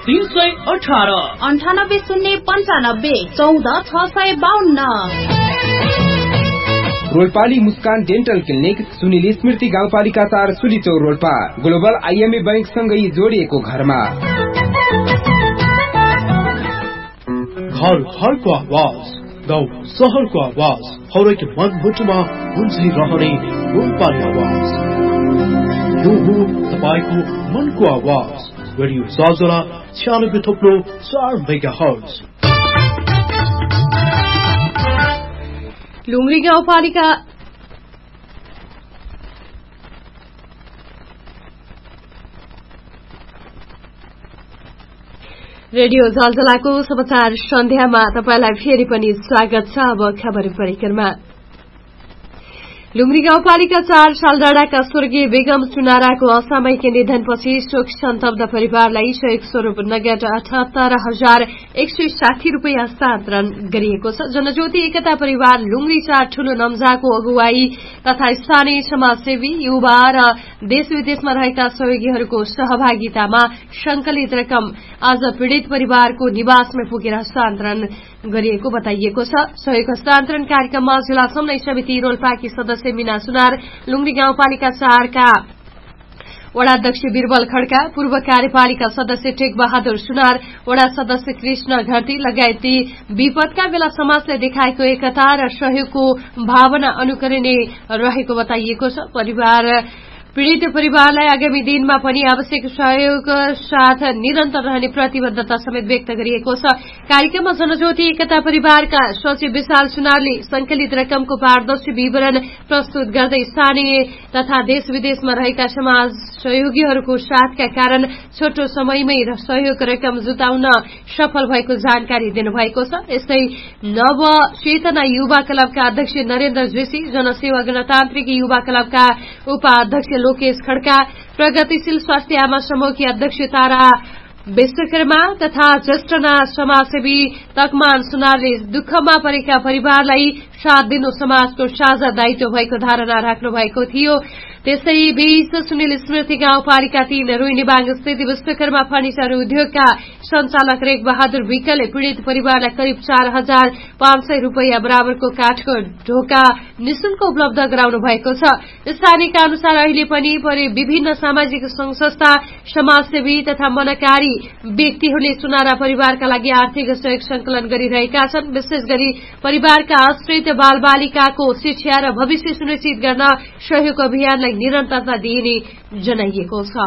318 98 095 14 रोल्पाली मुस्कान dental clinic Sunil स्मृति गाउँपालिका 4 सुलीचौर Rolpa global IMA bank सँगै जोडिएको घरमा घर घरको आवाज गाउँ सहरको आवाज हरेक मनमुटुमा गुन्जी रहने रोल्पाली आवाज यो हो तपाईको मनको आवाज रेडियो जाजरा 96.4 मेगाहर्ज लुम्री गाउँपालिका रेडियो जलजलाको समाचार सन्ध्यामा तपाईलाई फेरि पनि स्वागत छ। अब खबर परिक्रमा। लुम्री गाउँपालिका 4 सालडाँडाका स्वर्गीय बेगम चुनाराको असामयिक निधनपछि शोक सन्तप्त परिवारलाई सहयोग स्वरूप नगद 78,160 रूपियाँ हस्तान्तरण गरिएको छ। जनज्योति एकता परिवार लुम्री 4 ठूलो नम्जाको अगुवाई तथा स्थानीय समाजसेवी युवा र देश विदेशमा रहेका सहयोगीहरूको सहभागितामा संकलित रकम आज पीड़ित परिवारको निवासमा पुगेर हस्तान्तरण गरिएको बताइएको छ। सहयोग हस्तान्तरण कार्यक्रममा जिल्ला समन्वय समिति रोल्पाकी सदस्य मीना सुनार, लुम्री गाउँपालिका 4 का वडाध्यक्ष बिरबल खड्का, पूर्व कार्यपालिका सदस्य टेक बहादुर सुनार, वडा सदस्य कृष्ण घरती लगायती विपदका बेला समाजले देखाएको एकता र सहयोगको भावना अनुकरणीय रहेको बताइएको छ। पीड़ित परिवारलाई आगामी दिनमा पनि आवश्यक सहयोग साथ निरन्तर रहने प्रतिबद्धता समेत व्यक्त गरिएको छ। कार्यक्रममा जनज्योति एकता परिवारका सचिव विशाल सुनारले संकलित रकमको पारदर्शी विवरण प्रस्तुत गर्दै स्थानीय तथा देश विदेशमा रहेका समाज सहयोगीहरूको साथका कारण छोटो समयमै सहयोग रकम जुटाउन सफल भएको जानकारी दिनुभएको छ। यस्तै नव चेतना युवा क्लबका अध्यक्ष नरेन्द्र जोशी, जनसेवा गणतान्त्रिक युवा क्लबका उपाध्यक्ष लोकेश खड्का, प्रगतिशील स्वास्थ्य आमा समूहकी अध्यक्ष तारा विश्वकर्मा तथा ज्येष्ठ समाजसेवी तकमान सुनारले दुःखमा परेका परिवारलाई साथ दिनु समाजको साझा दायित्व भएको धारणा राख्नु भएको थियो। त्यसै बीच सुनिल स्मृति गाउँपालिका 3 रोइनीबाङ स्थित विश्वकर्मा फर्निचर उद्योगका संचालक रेख बहादुर विकलले पीड़ित परिवारलाई करिब 4,500 रूपियाँ बराबरको काठको ढोका निशुल्क उपलब्ध गराउनु भएको छ। स्थानीयका अनुसार अहिले पनि विभिन्न सामाजिक संस्था, समाजसेवी तथा मनकारी व्यक्तिहरूले चुनारा परिवारका लागि आर्थिक सहयोग संकलन गरिरहेका छन्। विशेष गरी परिवारका आश्रित बालबालिकाको शिक्षा र भविष्य सुनिश्चित गर्न सहयोग अभियानलाई निरन्तरता दिइने जनाइएको छ।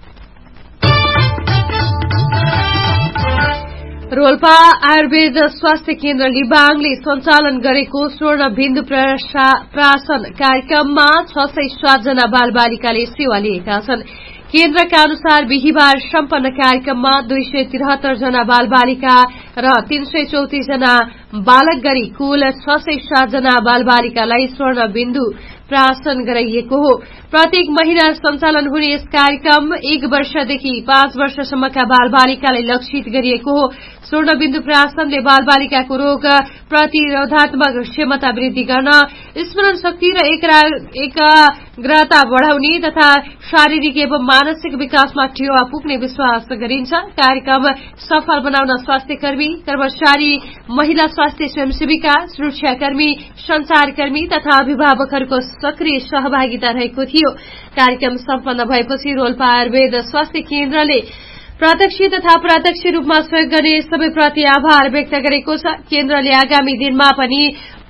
रोल्पा आयुर्वेद स्वास्थ्य केन्द्र लिबाङले सञ्चालन गरेको स्वर्ण बिन्दु प्राशन कार्यक्रममा 607 जना बालबालिकाले सेवा लिएका छन्। केन्द्रका अनुसार बिहिबार सम्पन्न कार्यक्रममा 273 जना बालबालिका र 334 जना बालक गरी कुल 607 जना बालबालिकालाई स्वर्ण बिन्दु प्राशन गराइएको हो। प्रत्येक महिना सञ्चालन हुने यस कार्यक्रम 1 वर्षदेखि 5 वर्षसम्मका बालबालिकालाई लक्षित गरिएको हो। स्वर्ण बिन्दु प्राशनले बालबालिकाको रोग प्रतिरोधात्मक क्षमता वृद्धि गर्न, स्मरण शक्ति र एकाग्रता बढ़ाउने तथा शारीरिक एवं मानसिक विकासमा टेवा पुग्ने विश्वास गरिन्छ। कार्यक्रम सफल बनाउन स्वास्थ्यकर्मी, कर्मचारी, महिला स्वास्थ्य स्वयंसेविका, सुरक्षाकर्मी, संचारकर्मी तथा अभिभावकहरूको सक्रिय सहभागिता रहेको थियो। कार्यक्रम सम्पन्न भएपछि रोल्पा आयुर्वेद स्वास्थ्य केन्द्रले प्रत्यक्ष तथा अप्रत्यक्ष रूपमा सहयोग गर्ने सबैप्रति आभार व्यक्त गरेको छ। केन्द्रले आगामी दिनमा पनि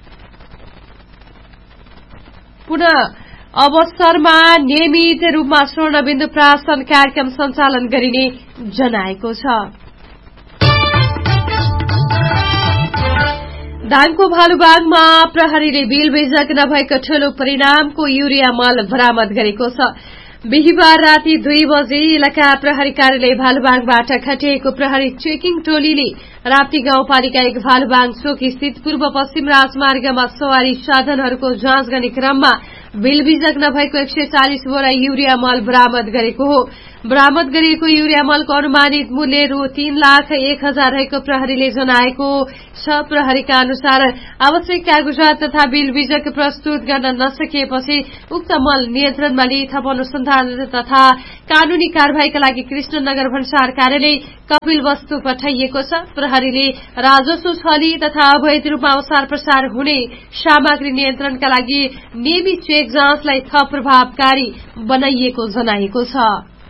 पुनः अवसरमा नियमित रूपमा स्वर्ण बिन्दु प्राशन कार्यक्रम सञ्चालन गरिने जनाएको छ। दाङको भालुबागमा प्रहरीले बिलबेजक नभएको ठूलो परिणामको युरिया मल बरामद गरेको छ। बिहिबार राति 2 बजे इलाका प्रहरी कार्यालय भालुबाङबाट खटिएको प्रहरी चेकिङ टोलीले राप्ती गाउँपालिका 1 भालुबाङ चोक स्थित पूर्व पश्चिम राजमार्गमा सवारी साधनहरूको जाँच गर्ने क्रममा बिलबिजक नभएको 140 बोरा युरिया मल बरामद गरेको हो। बरामद गरिएको युरिया मलको अनुमानित मूल्य रु 3,01,000 रहेको प्रहरीले जनाएको छ। प्रहरीका अनुसार आवश्यक कागजात तथा बिल बीजक प्रस्तुत गर्न नसकिएपछि उक्त मल नियन्त्रणमा लिई थप अनुसन्धान तथा कानूनी कार्यवाहीका लागि कृष्णनगर भन्सार कार्यालय कपिल वस्तु पठाइएको छ। प्रहरीले राजस्व छली तथा अवैध रूपमा ओसार प्रसार हुने सामग्री नियन्त्रणका लागि नियमित चेक जाँचलाई थप प्रभावकारी बनाइएको जनाएको छ।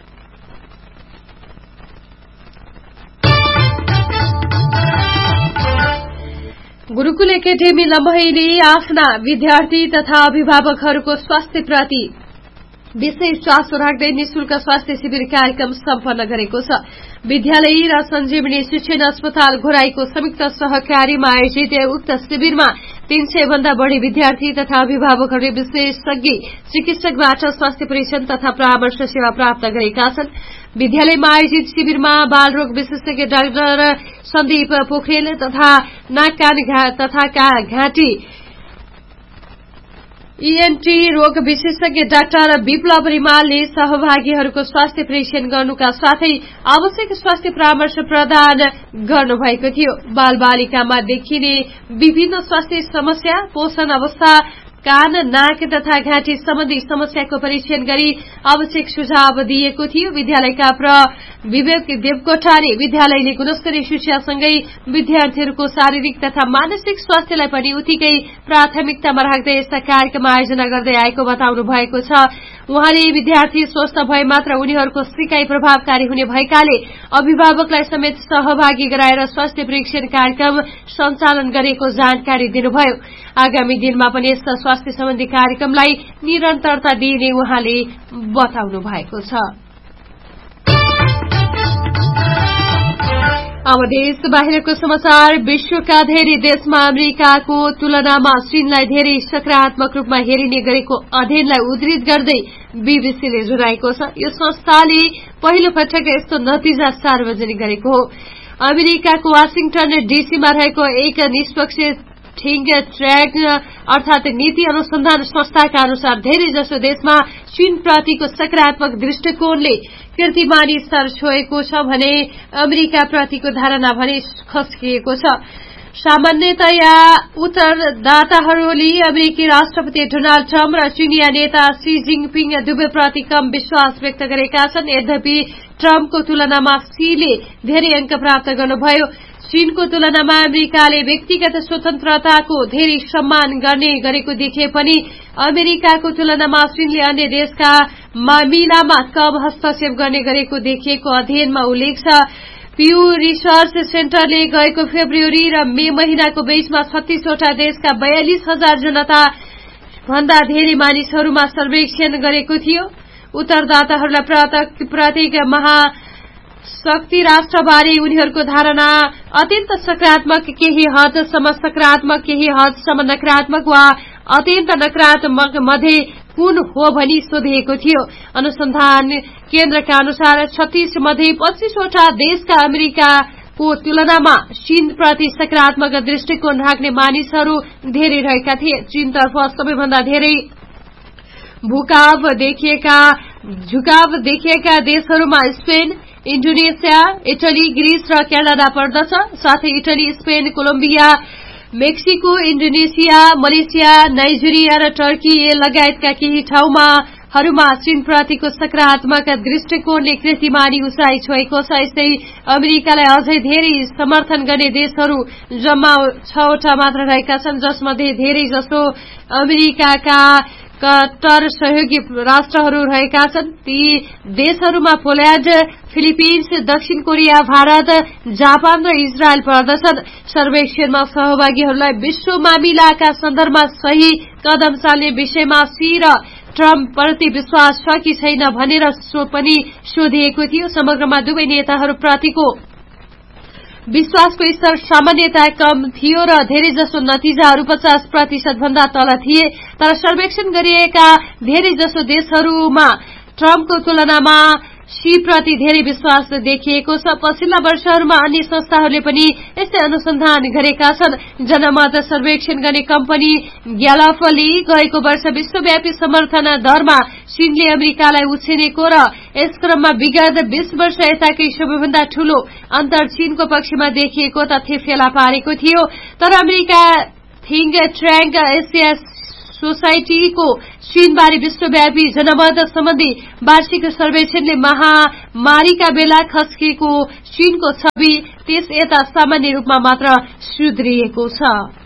गुरुकुल एकाडेमी लम्बैले आफ्ना विद्यार्थी तथा अभिभावकहरूको स्वास्थ्यप्रति विशेष चासो राख्दै निशुल्क स्वास्थ्य शिविर कार्यक्रम सम्पन्न गरेको छ। विद्यालय र सञ्जीवनी शिक्षण अस्पताल घोराईको संयुक्त सहकारीमा आयोजित उक्त शिविरमा 300 भन्दा बढ़ी विद्यार्थी तथा अभिभावकहरूले विशेषज्ञ चिकित्सकबाट स्वास्थ्य परीक्षण तथा परामर्श सेवा प्राप्त गरेका छन्। विद्यालयमा आयोजित शिविरमा बालरोग विशेषज्ञ डाक्टर सन्दीप पोखरेल तथा नाक कान तथा घाँटी ईएनटी रोग विशेषज्ञ डाक्टर विप्लव रिमालले सहभागीहरूको स्वास्थ्य परीक्षण गर्नुका साथै आवश्यक स्वास्थ्य परामर्श प्रदान गर्नुभएको थियो। बालबालिकामा देखिने विभिन्न स्वास्थ्य समस्या, पोषण अवस्था, कान, नाक तथा घाँटी सम्बन्धी समस्याको परीक्षण गरी आवश्यक सुझाव दिएको थियो। विद्यालयका विवेक देवकोटाले विद्यालयले गुणस्तरीय शिक्षासँगै विद्यार्थीहरूको शारीरिक तथा मानसिक स्वास्थ्यलाई पनि उत्तिकै प्राथमिकतामा राख्दै यस्ता कार्यक्रम आयोजना गर्दै आएको बताउनु भएको छ। उहाँले विद्यार्थी स्वस्थ भए मात्र उनीहरूको सिकाइ प्रभावकारी हुने भएकाले अभिभावकलाई समेत सहभागी गराएर स्वास्थ्य परीक्षण कार्यक्रम सञ्चालन गरेको जानकारी दिनुभयो। आगामी दिनमा पनि यस्ता स्वास्थ्य सम्बन्धी कार्यक्रमलाई निरन्तरता दिइने उहाँले बताउनु भएको छ। अब देश बाहिरको समाचार। विश्वका धेरै देशमा अमेरिकाको तुलनामा चीनलाई धेरै सकारात्मक रूपमा हेरिने गरेको अध्ययनलाई उद्धृत गर्दै बीबीसीले जनाएको छ। यो संस्थाले पहिलो पटक यस्तो नतिजा सार्वजनिक गरेको हो। अमेरिकाको वाशिंगटन डीसीमा रहेको एक निष्पक्ष थिंक ट्याङ्क अर्थात नीति अनुसन्धान संस्थाका अनुसार धेरै जसो देशमा चीनप्रतिको सकारात्मक दृष्टिकोणले कीर्तिमानी स्तर छोएको छ भने अमेरिकाप्रतिको धारणा भने खस्किएको छ। सामान्यतया उत्तरदाताहरूले अमेरिकी राष्ट्रपति डोनाल्ड ट्रम्प र चीनिया नेता सी जिङपिङ दुवैप्रति कम विश्वास व्यक्त गरेका छन्। यद्यपि ट्रम्पको तुलनामा सीले धेरै अंक प्राप्त गर्नुभयो। चीनको तुलनामा अमेरिकाले व्यक्तिगत स्वतन्त्रताको धेरै सम्मान गर्ने गरेको देखिए पनि अमेरिकाको तुलनामा चीनले अन्य देशका मामिलामा कम हस्तक्षेप गर्ने गरेको देखिएको अध्ययनमा उल्लेख छ। प्यू रिसर्च सेन्टरले गएको फेब्रुअरी र मे महिनाको बीचमा 36 वटा देशका 42,000 जनता भन्दा धेरै मानिसहरूमा सर्वेक्षण गरेको थियो। उत्तरदाताहरूलाई प्रत्येक महाशक्ति राष्ट्रबारे उनीहरूको धारणा अत्यन्त सकारात्मक, केही हदसम्म सकारात्मक, केही हदसम्म नकारात्मक वा अत्यन्त नकारात्मक मध्ये कुन हो भनी सोधिएको थियो। अनुसन्धान केन्द्रका अनुसार 36 मध्ये 25 वटा देशका अमेरिकाको तुलनामा चीनप्रति सकारात्मक दृष्टिकोण राख्ने मानिसहरू धेरै रहेका थिए। चीनतर्फ सबैभन्दा धेरै झुकाव देखिएका देशहरूमा स्पेन, इन्डोनेसिया, इटली, ग्रीस र क्यानाडा पर्दछ। साथै Italy, Spain, Colombia, Mexico, Indonesia, Malaysia, Nigeria र टर्की लगायतका केही ठाउँहरूमा चीनप्रतिको सकारात्मक दृष्टिकोणले कीर्तिमानी उचाइ छोएको छ। यस्तै अमेरिकालाई अझै धेरै समर्थन गर्ने देशहरू जम्मा 6 वटा मात्र रहेका छन्, जसमध्ये धेरै जसो अमेरिकाका कट्टर सहयोगी राष्ट्रहरू रहेका छन्। ती देशहरूमा पोल्याण्ड, फिलिपिन्स, दक्षिण कोरिया, भारत, जापान र इजरायल पर्दछन्। सर्वेक्षणमा सहभागीहरूलाई विश्व मामिलाका सन्दर्भमा सही कदम चाल्ने विषयमा सी र ट्रम्प प्रति विश्वास छ कि छैन भनेर पनि सोधिएको थियो। समग्रमा दुवै नेताहरूप्रतिको विश्वासको स्तर सामान्यतया कम थियो र धेरै जसो नतिजाहरू 50% भन्दा तल थिए। तर सर्वेक्षण गरिएका धेरै जसो देशहरूमा ट्रम्पको तुलनामा प्रति धेरै विश्वास देखिएको छ। पछिल्ला वर्षहरूमा अन्य संस्थाहरूले पनि यस्तै अनुसन्धान गरेका छन्। जनमत सर्वेक्षण गर्ने कम्पनी ग्यालपले गएको वर्ष विश्वव्यापी समर्थन दरमा चीनले अमेरिकालाई उछिनेको र यस क्रममा विगत 20 वर्ष यताकै सबैभन्दा ठूलो अन्तर चीनको पक्षमा देखिएको तथ्य फेला पारेको थियो। तर अमेरिका थिंक ट्याङ्क एसिया सोसाइटीको चीनबारे विश्वव्यापी जनमत सम्बन्धी वार्षिक सर्वेक्षणले महामारीका बेला खस्किएको चीनको छवि त्यस यता सामान्य रूपमा मात्र सुध्रिएको छ।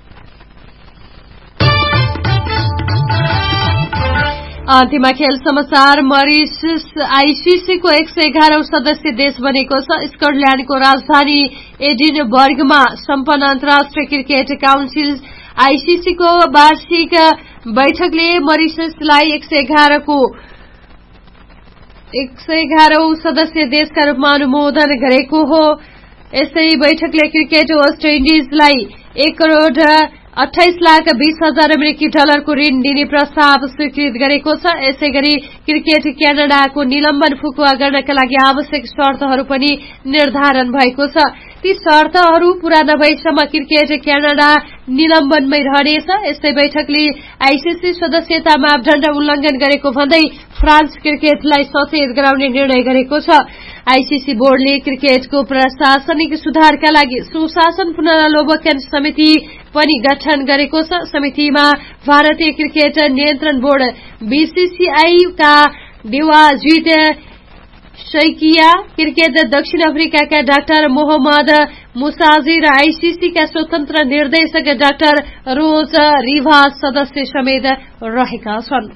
अन्त्यमा खेल समाचार। मरिसस आईसीसीको 111औं सदस्य देश बनेको छ। स्कटल्याण्डको राजधानी एडिनबर्गमा सम्पन्न अन्तर्राष्ट्रिय क्रिकेट काउन्सिल आईसीसीको वार्षिक बैठकले मरिससलाई 111औं सदस्य देशका रूपमा अनुमोदन गरेको हो। यसै बैठकले क्रिकेट वेस्ट इन्डिजलाई 1,28,20,000 अमेरिकी डलरको ऋण दिने प्रस्ताव स्वीकृत गरेको छ। यसैगरी क्रिकेट क्यानाडाको निलम्बन फुकुवा गर्नका लागि आवश्यक शर्तहरू पनि निर्धारण भएको छ। ती शर्तहरू पूरा नभएसम्म क्रिकेट क्यानाडा निलम्बनमै रहनेछ। यस्तै बैठकले आईसीसी सदस्यता मापदण्ड उल्लंघन गरेको भन्दै फ्रान्स क्रिकेटलाई सचेत गराउने निर्णय गरेको छ। आईसीसी बोर्डले क्रिकेटको प्रशासनिक सुधारका लागि सुशासन पुनरावलोकन समिति पनि गठन गरेको छ। समितिमा भारतीय क्रिकेट नियन्त्रण बोर्ड बीसीसीआई का देवाजित शैकिया, क्रिकेट दक्षिण अफ्रिकाका डाक्टर मोहम्मद मुसाजी र आईसीसी का स्वतन्त्र निर्देशक डाक्टर रोज रिभास सदस्य समेत रहेका छन्।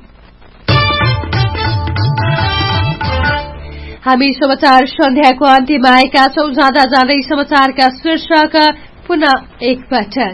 हामी समाचार सन्ध्याको अन्त्यमा आएका छौं। जाँदा जाँदै समाचारका शीर्षक पुनः एकपटक।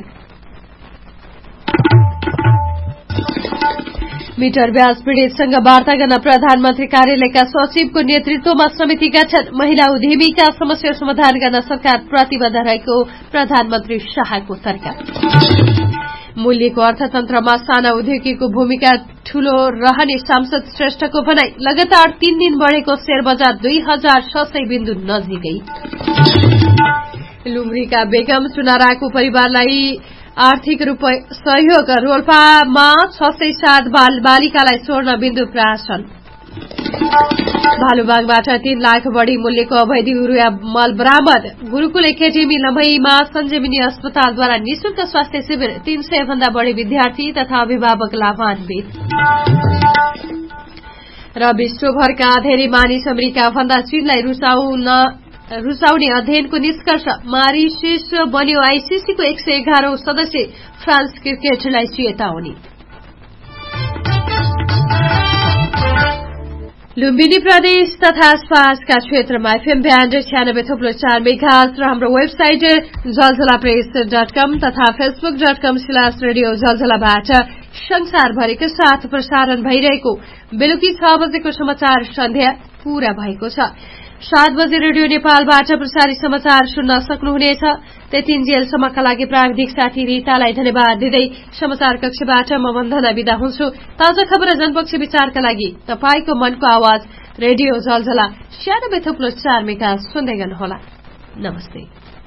मिटर ब्याज पीड़ितसँग वार्ता गर्न प्रधानमन्त्री कार्यालयका सचिवको नेतृत्वमा समिति गठन। महिला उद्यमीका समस्या समाधान गर्न सरकार प्रतिबद्ध रहेको प्रधानमन्त्री शाहको तर्क। मूल्यको अर्थतन्त्रमा साना उद्योगीको भूमिका ठूलो रहने सांसद श्रेष्ठको भनाई। लगातार 3 दिन बढेको शेयर बजार 2600 बिन्दु नजिकै। लुम्रीका बेगम चुनाराको परिवारलाई आर्थिक सहयोग। रोल्पामा 607 बालिकालाई स्वर्ण बिन्दु प्राशन। भालुबागबाट 3 लाख बढ़ी मूल्यको अवैध युरिया मल बरामद। गुरूकुल एकाडेमी लम्बईमा सञ्जीवनी अस्पतालद्वारा निशुल्क स्वास्थ्य शिविर। 300 भन्दा बढ़ी विद्यार्थी तथा अभिभावक लाभान्वित। र विश्वभरका धेरै मानिस अमेरिका भन्दा चीनलाई रुचाउने अध्ययनको निष्कर्ष। मरिसस बन्यो आईसीसीको 111औं सदस्य। फ्रान्स क्रिकेटलाई चेतावनी। लुम्बिनी प्रदेश तथा आसपासका क्षेत्रमा एफएम ब्यान्ड 96.4 मेगाहर्ज र हाम्रो वेबसाइट जलजलाप्रेस.com तथा facebook.com/रेडियोजलजलाबाट संसारभरिका साथ प्रसारण भइरहेको बेलुकी 6 बजेको समाचार सन्ध्या पूरा भएको छ। 7 बजे रेडियो नेपालबाट प्रसारित समाचार सुन्न सक्नुहुनेछ। त्यतिन्जेलसम्मका लागि प्राविधिक साथी रीतालाई धन्यवाद दिँदै समाचार कक्षबाट म वन्दना बिदा हुन्छु। ताजा खबर र जनपक्ष विचारका लागि तपाईको मनको आवाज रेडियो जलजला 96.4 मेगाहर्ज सुन्दै गर्नुहोला। नमस्ते।